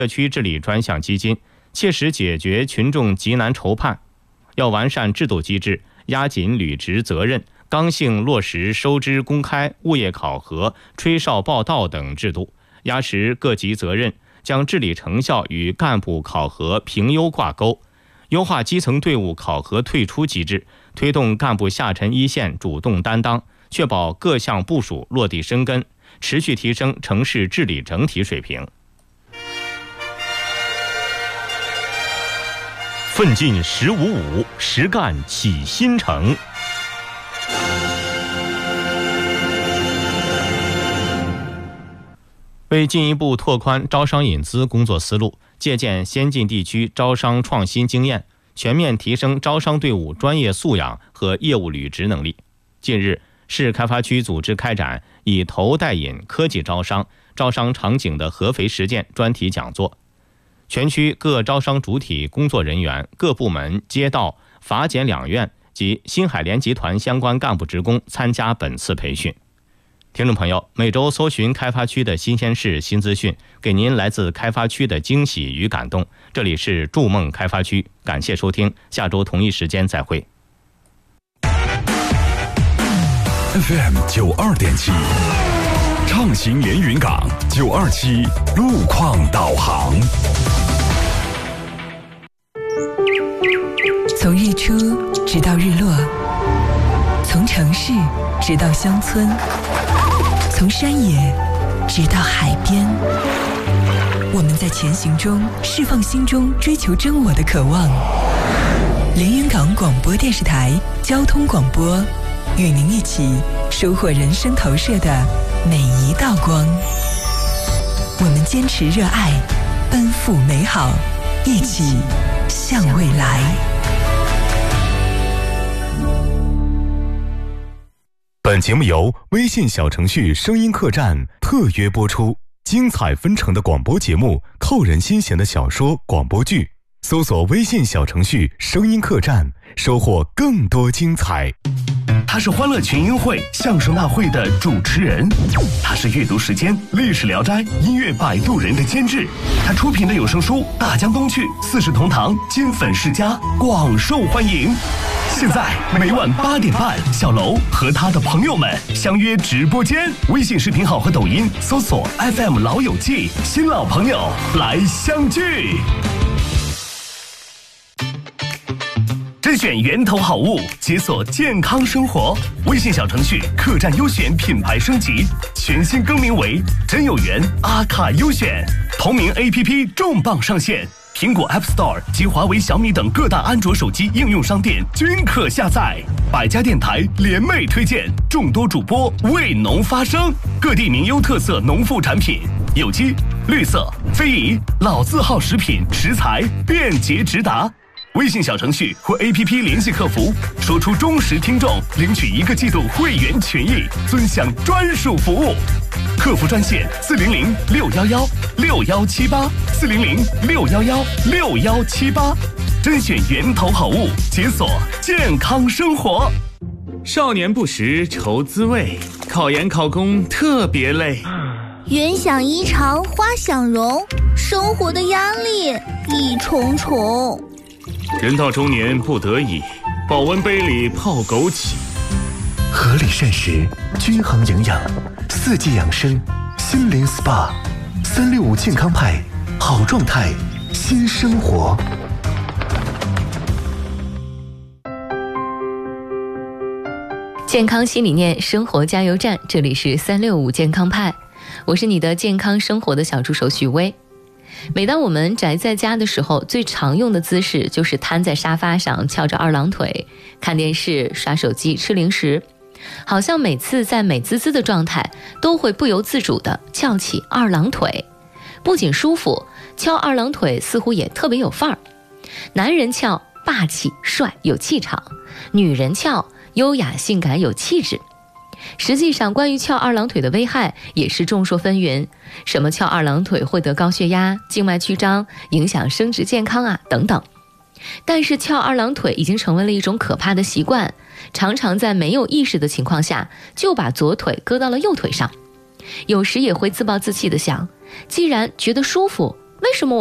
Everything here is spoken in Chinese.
社区治理专项基金，切实解决群众急难愁盼。要完善制度机制，压紧履职责任，刚性落实收支公开、物业考核、吹哨报到等制度，压实各级责任，将治理成效与干部考核评优挂钩，优化基层队伍考核退出机制，推动干部下沉一线主动担当，确保各项部署落地生根，持续提升城市治理整体水平。奋进1055，实干起新城。为进一步拓宽招商引资工作思路，借鉴先进地区招商创新经验，全面提升招商队伍专业素养和业务履职能力。近日，市开发区组织开展以投带引科技招商场景的合肥实践专题讲座。全区各招商主体工作人员、各部门、街道、法检两院及新海联集团相关干部职工参加本次培训。听众朋友，每周搜寻开发区的新鲜事、新资讯，给您来自开发区的惊喜与感动。这里是筑梦开发区，感谢收听，下周同一时间再会。 FM 92.7，畅行连云港927路况导航。 从日出直到日落，从城市直到乡村，从山野直到海边，我们在前行中释放心中追求真我的渴望。连云港广播电视台交通广播，与您一起收获人生投射的每一道光。我们坚持热爱，奔赴美好，一起向未来。 本节目由微信小程序声音客栈特约播出，精彩纷呈的广播节目，扣人心弦的小说广播剧，搜索微信小程序声音客栈，收获更多精彩。 他是欢乐群英会相声大会的主持人，他是阅读时间历史聊斋音乐摆渡人的监制，他出品的有声书《大江东去》《四世同堂》金粉世家广受欢迎。现在每晚8点半，小楼和他的朋友们相约直播间，微信视频号和抖音搜索 FM 老友记，新老朋友来相聚。甄选源头好物，解锁健康生活。微信小程序客栈优选品牌升级，全新更名为真有缘阿卡优选。同名 APP 重磅上线，苹果 App Store 及华为、小米等各大安卓手机应用商店均可下载。百家电台联袂推荐，众多主播为农发声，各地名优特色农副产品，有机、绿色、非遗、老字号食品食材便捷直达。微信小程序或 APP 联系客服，说出忠实听众，领取1个季度会员权益，尊享专属服务。客服专线400-611-6178，400-611-6178，甄选源头好物，解锁健康生活。 少年不识愁滋味，考研考公特别累。 云想衣裳花想容，生活的压力一重重。 人到中年不得已，保温杯里泡枸杞。 合理膳食，均衡营养，4季养生，心灵 SPA，365健康派，好状态，新生活。 健康新理念，生活加油站，这里是365健康派，我是你的健康生活的小助手许薇。每当我们宅在家的时候，最常用的姿势就是瘫在沙发上，翘着二郎腿，看电视、刷手机、吃零食，好像每次在美滋滋的状态，都会不由自主地翘起二郎腿。不仅舒服，翘二郎腿似乎也特别有范儿。男人翘霸气帅有气场，女人翘优雅性感有气质。实际上，关于翘二郎腿的危害也是众说纷纭，什么翘二郎腿会得高血压、静脉曲张、影响生殖健康啊等等。但是翘二郎腿已经成为了一种可怕的习惯，常常在没有意识的情况下就把左腿搁到了右腿上，有时也会自暴自弃地想，既然觉得舒服， 为什么